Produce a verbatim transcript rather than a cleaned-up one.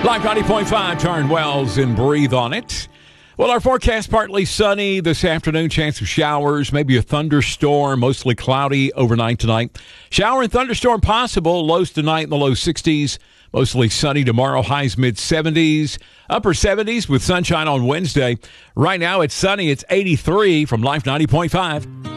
Live ninety point five, Turn Wells and breathe on it. Well, our forecast partly sunny this afternoon, chance of showers, maybe a thunderstorm, mostly cloudy overnight tonight. Shower and thunderstorm possible, lows tonight in the low sixties, mostly sunny tomorrow, highs mid seventies, upper seventies with sunshine on Wednesday. Right now it's sunny, it's eighty-three from Life ninety point five.